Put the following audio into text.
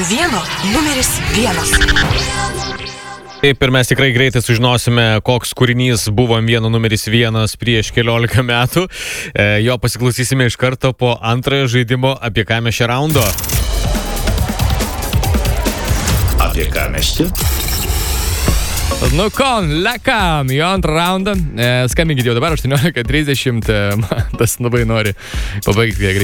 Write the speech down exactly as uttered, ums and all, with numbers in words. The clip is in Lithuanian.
vieno numeris vienas. Taip, ir mes tikrai greitai sužinosime, koks kūrinys buvo vieno numeris vienas prieš keliolika metų. E, jo pasiklausysime iš karto po antrojo žaidimo Apie ką mes šią raundo. Apie ką mes čia? Nu, kon, lekam, į antrą raundą. E, skambinkite jau dabar, aštuoniolika trisdešimt. E, tas labai nori pabaigti greitai.